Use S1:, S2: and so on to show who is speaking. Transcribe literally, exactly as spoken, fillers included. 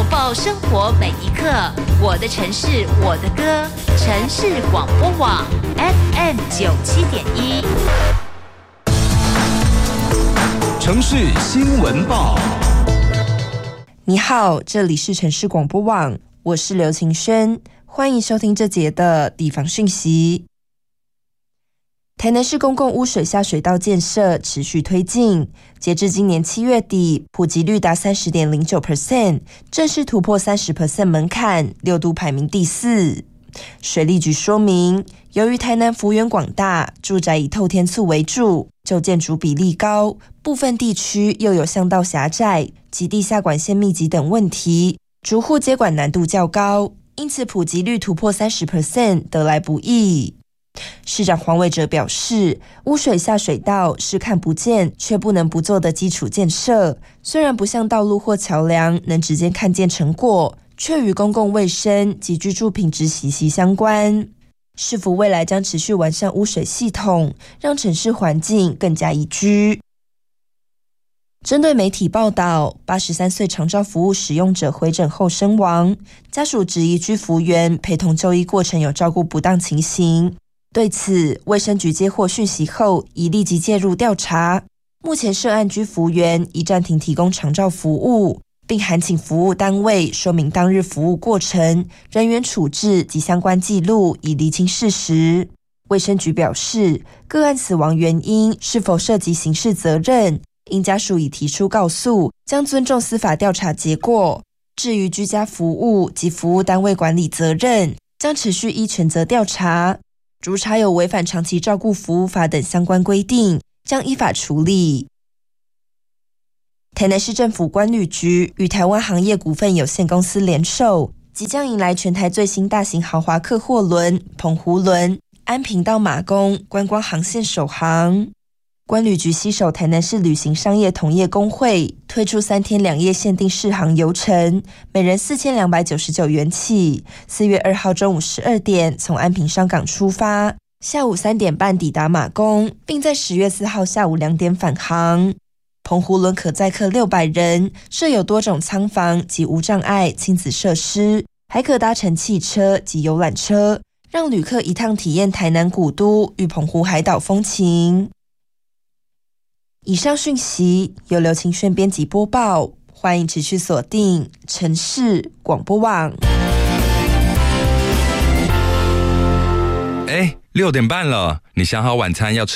S1: 爆生活每一刻，我的城市我的歌，城市广播网 F M 九七点一。
S2: 城市新闻报。
S3: 你好，这里是城市广播网，我是刘晴轩，欢迎收听这节的地方讯息。台南市公共污水下水道建设持续推进，截至今年七月底，普及率达 百分之三十点零九， 正式突破 百分之三十 门槛，六都排名第四。水利局说明，由于台南幅员广大，住宅以透天厝为主，旧建筑比例高，部分地区又有巷道狭窄及地下管线密集等问题，逐户接管难度较高，因此普及率突破 百分之三十 得来不易。市长黄伟哲表示，污水下水道是看不见却不能不做的基础建设，虽然不像道路或桥梁能直接看见成果，却与公共卫生及居住品质息息相关。市府未来将持续完善污水系统，让城市环境更加宜居。针对媒体报道，八十三岁长照服务使用者回诊后身亡，家属质疑居服员陪同就医过程有照顾不当情形。对此，卫生局接获讯息后，已立即介入调查。目前涉案居服员已暂停提供长照服务，并函请服务单位说明当日服务过程、人员处置及相关记录，以厘清事实。卫生局表示，个案死亡原因是否涉及刑事责任，因家属已提出告诉，将尊重司法调查结果。至于居家服务及服务单位管理责任，将持续依权责调查。如查有违反长期照顾服务法等相关规定，将依法处理。台南市政府观旅局与台湾行业股份有限公司联手，即将迎来全台最新大型豪华客货轮澎湖轮安平到马公观光航线首航。观旅局携手台南市旅行商业同业公会，推出三天两夜限定试航游程，每人四千两百九十九元起。四月二号中午十二点从安平商港出发，下午三点半抵达马公，并在十月四号下午两点返航。澎湖轮可载客六百人，设有多种舱房及无障碍亲子设施，还可搭乘汽车及游览车，让旅客一趟体验台南古都与澎湖海岛风情。以上讯息由刘晴轩编辑播报，欢迎持续锁定城市广播网。
S4: 哎，六点半了，你想好晚餐要吃